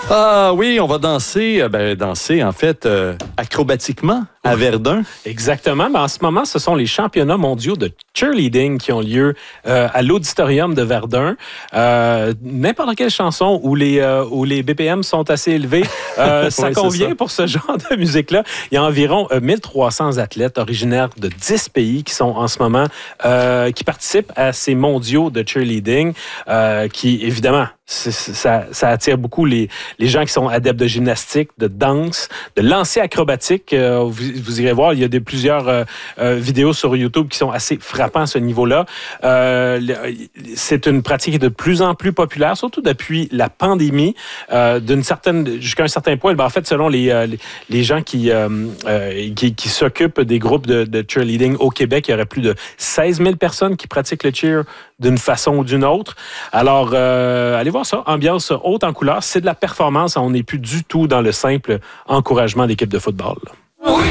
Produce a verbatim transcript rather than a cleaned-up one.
Ah oui, on va danser, euh, ben, danser en fait euh, acrobatiquement à Verdun. Exactement. Ben, en ce moment, ce sont les championnats mondiaux de cheerleading qui ont lieu euh, à l'auditorium de Verdun. Euh, n'importe quelle chanson où les, euh, où les B P M sont assez élevés, euh, ça ouais, convient ça. pour ce genre de musique-là. Il y a environ euh, mille trois cents athlètes originaires de dix pays qui sont en ce moment, euh, qui participent à ces mondiaux de cheerleading, euh, qui évidemment, c'est, ça, ça attire beaucoup les, les gens qui sont adeptes de gymnastique, de danse, de lancer acrobatique. Euh, vous, vous irez voir, il y a des, plusieurs euh, euh, vidéos sur YouTube qui sont assez frappantes à ce niveau-là. Euh, c'est une pratique qui est de plus en plus populaire, surtout depuis la pandémie, euh, d'une certaine, jusqu'à un certain point. Ben, en fait, selon les, euh, les, les gens qui, euh, euh, qui, qui s'occupent des groupes de, de cheerleading au Québec, il y aurait plus de seize mille personnes qui pratiquent le cheer d'une façon ou d'une autre. Alors, euh, allez voir ça. Ambiance haute en couleur. C'est de la performance. On n'est plus du tout dans le simple encouragement d'équipe de football. Là.